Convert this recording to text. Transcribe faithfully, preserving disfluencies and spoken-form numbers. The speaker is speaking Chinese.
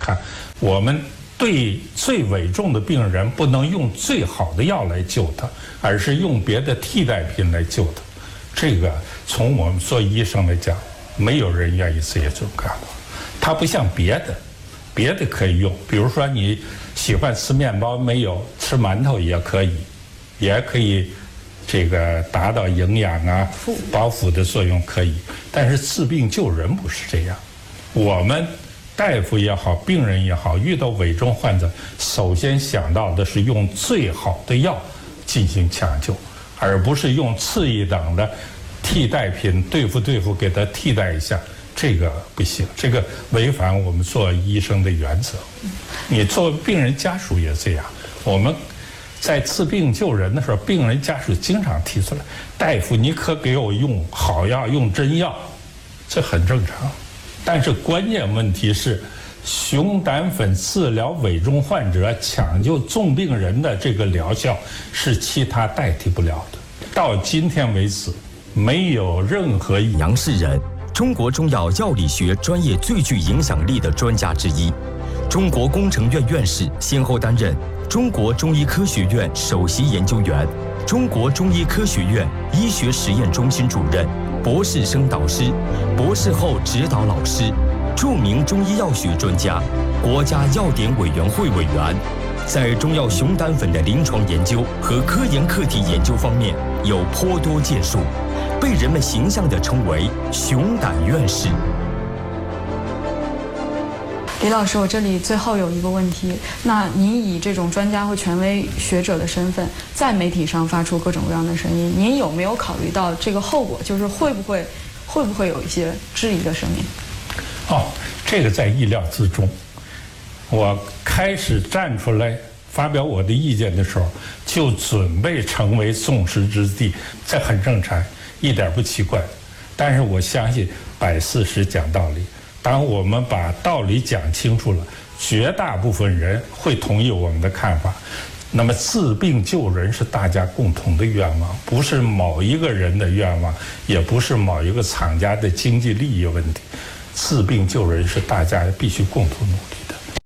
看，我们对最危重的病人不能用最好的药来救他，而是用别的替代品来救他。这个从我们做医生来讲，没有人愿意这样干的。它不像别的，别的可以用，比如说你喜欢吃面包，没有吃馒头也可以，也可以这个达到营养啊、饱腹的作用可以。但是治病救人不是这样，我们大夫也好，病人也好，遇到危重患者，首先想到的是用最好的药进行抢救，而不是用次一等的替代品对付对付给他替代一下，这个不行，这个违反我们做医生的原则。你做病人家属也这样，我们在治病救人的时候，病人家属经常提出来，大夫你可给我用好药，用真药，这很正常。但是关键问题是，熊胆粉治疗危重患者、抢救重病人的这个疗效是其他代替不了的。到今天为止，没有任何杨世仁，中国中药药理学专业最具影响力的专家之一，中国工程院院士，先后担任中国中医科学院首席研究员、中国中医科学院医学实验中心主任、博士生导师、博士后指导老师，著名中医药学专家，国家药典委员会委员，在中药熊胆粉的临床研究和科研课题研究方面有颇多建树，被人们形象地称为熊胆院士。 李老师，我这里最后有一个问题，那您以这种专家或权威学者的身份，在媒体上发出各种各样的声音，您有没有考虑到这个后果？就是会不会会不会有一些质疑的声音？ 哦，这个在意料之中。我开始站出来发表我的意见的时候，就准备成为众矢之的，这很正常，一点不奇怪。但是我相信摆事实讲道理，当我们把道理讲清楚了，绝大部分人会同意我们的看法。那么治病救人是大家共同的愿望，不是某一个人的愿望，也不是某一个厂家的经济利益问题。治病救人是大家必须共同努力。